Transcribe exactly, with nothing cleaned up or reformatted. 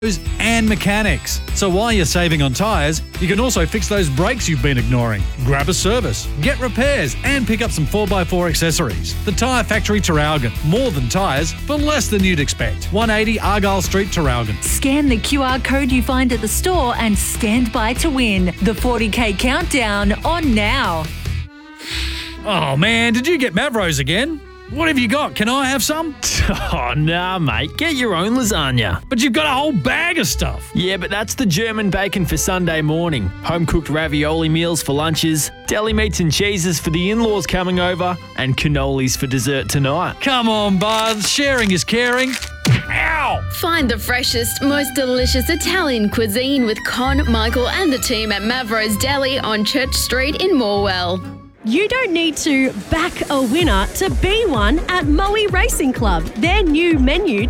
and mechanics. So while you're saving on tyres, you can also fix those brakes you've been ignoring. Grab a service, get repairs, and pick up some four by four accessories. The Tyre Factory Traralgon. More than tyres for less than you'd expect. one eighty Argyle Street, Traralgon. Scan the Q R code you find at the store and stand by to win. The forty K Countdown on now. Oh man, did you get Mavros again? What have you got? Can I have some? Oh, nah, mate. Get your own lasagna. But you've got a whole bag of stuff. Yeah, but that's the German bacon for Sunday morning. Home-cooked ravioli meals for lunches, deli meats and cheeses for the in-laws coming over, and cannolis for dessert tonight. Come on, Buzz. Sharing is caring. Ow! Find the freshest, most delicious Italian cuisine with Con, Michael and the team at Mavros Deli on Church Street in Morwell. You don't need to back a winner to be one at Moe Racing Club. Their new menu